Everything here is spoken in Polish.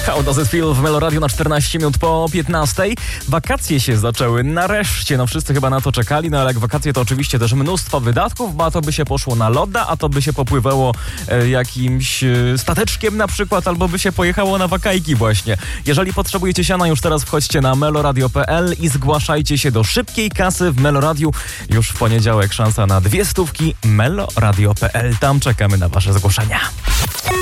How Does It Feel w Meloradiu na 14 minut po 15. Wakacje się zaczęły nareszcie. No wszyscy chyba na to czekali, no ale jak wakacje to oczywiście też mnóstwo wydatków, bo a to by się poszło na loda, a to by się popływało jakimś stateczkiem na przykład, albo by się pojechało na wakajki właśnie. Jeżeli potrzebujecie siana, już teraz wchodźcie na meloradio.pl i zgłaszajcie się do szybkiej kasy w Meloradiu. Już w poniedziałek szansa na 200. meloradio.pl. Tam czekamy na wasze zgłoszenia.